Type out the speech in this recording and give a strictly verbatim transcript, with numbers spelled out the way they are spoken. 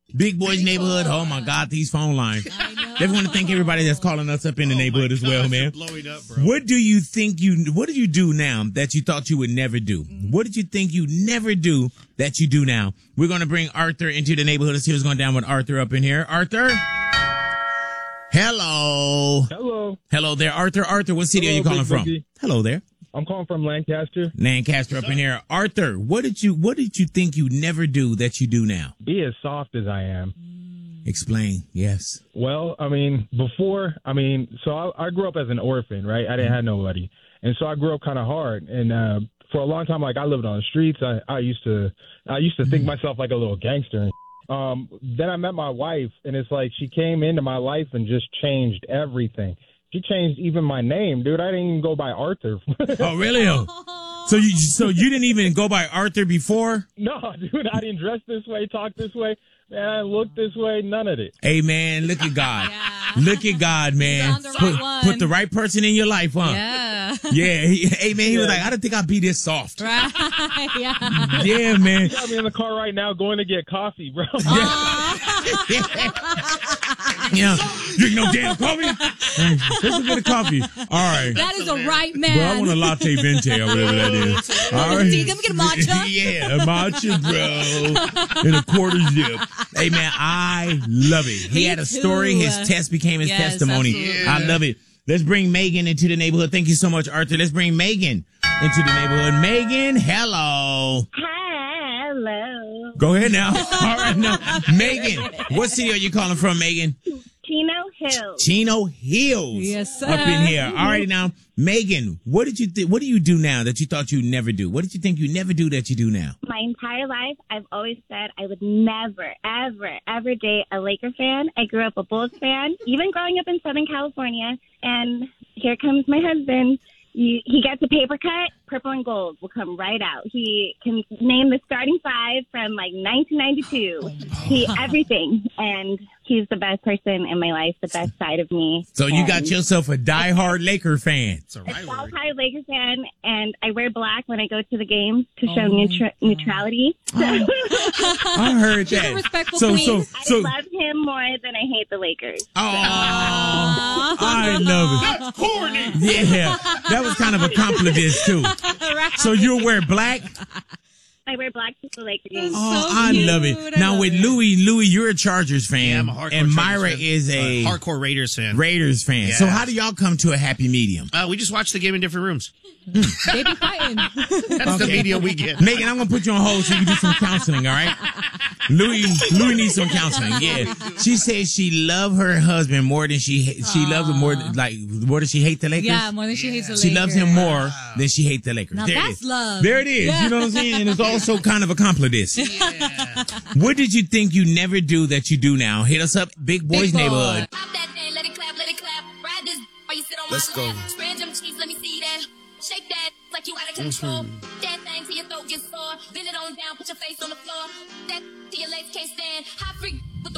Big Boys Neighborhood. Oh, my God, these phone lines. They want to thank everybody that's calling us up in the oh neighborhood as well, man. Blowing up, bro. What do you think you, what do you do now that you thought you would never do? What did you think you never do that you do now? We're going to bring Arthur into the neighborhood. Let's see what's going down with Arthur up in here. Arthur? Hello. Hello. Hello there, Arthur. Arthur, what city Hello, are you calling Big from? Boogie. Hello there. I'm calling from Lancaster. Lancaster up in here. Arthur, what did you what did you think you never do that you do now? Be as soft as I am. Explain. Yes. Well, I mean, before, I mean, so I, I grew up as an orphan, right? I didn't have nobody. And so I grew up kind of hard. And uh, for a long time, like, I lived on the streets. I, I used to I used to think myself like a little gangster. Um, then I met my wife, and it's like she came into my life and just changed everything. She changed even my name, dude. I didn't even go by Arthur. Oh, really? So you so you didn't even go by Arthur before? No, dude, I didn't dress this way, talk this way. Man, I look this way, none of it. Hey, man, look at God. Yeah. Look at God, man. The right Put, one. put the right person in your life, huh? Yeah. Yeah. He, hey, man, he Yeah. was like, I don't think I'll be this soft. Right. Yeah. Yeah, man. You got me in the car right now going to get coffee, bro. You know, drink no damn coffee. Let's go get a coffee. All right. That is a right man. Well, I want a latte venti or whatever that is. All right. Let me get a matcha. Yeah, a matcha, bro. And a quarter zip. Hey, man, I love it. He Me had a story. too. His test became his Yes, testimony. absolutely. I love it. Let's bring Megan into the neighborhood. Thank you so much, Arthur. Let's bring Megan into the neighborhood. Megan, hello. Hello. Go ahead now. All right, now. Megan, what city are you calling from, Megan? Chino Hills. Chino Hills. Yes, sir. Up in here. All right, now, Megan, what did you th- what do you do now that you thought you'd never do? What did you think you never do that you do now? My entire life, I've always said I would never, ever, ever date a Laker fan. I grew up a Bulls fan, even growing up in Southern California. And here comes my husband. You, he gets a paper cut, purple and gold will come right out. He can name the starting five from like nineteen ninety-two. He everything, and he's the best person in my life, the best side of me. So you And got yourself a diehard Laker fan. It's a a rivalry. diehard Lakers fan, and I wear black when I go to the games to show Oh, neutra- neutrality. So I heard She's a that. respectful so, queen. so, I so, love him more than I hate the Lakers. oh, I love it. That's corny. Yeah, that was kind of a compliment too. Right. So you'll wear black? I wear black to the Lakers games. Oh, So I love cute. it. I Now love with it. Louis, Louis, you're a Chargers fan, Yeah, I'm a hardcore and Chargers Myra fan. is a Uh, hardcore Raiders fan. Raiders fan. So Yeah. how do y'all come to a happy medium? Uh, we just watched the game in different rooms. They be fighting. That's the media we get. Megan, I'm gonna put you on hold so you can do some counseling, all right? Louis, Louis needs some counseling. Yeah, she says she love her husband more than she ha- she loves him more than, like more than she hate the Lakers. Yeah, more than she hates the She Lakers. loves him more than she hates the Lakers. Now there it that's is. love. There it is. Yeah. You know what I'm saying? And it's also kind of a compliment. Yeah. What did you think you never do that you do now? Hit us up, Big Boys Big Boy. Neighborhood. Pop that thing, let it clap, let it clap. Ride this while you sit on Let's my go. lap. Spread them cheeks, let me see that. Shake that like you out of control. That thing till your throat gets sore. Bend it on down, put your face on the floor. That till your legs can't stand. Hot freak with the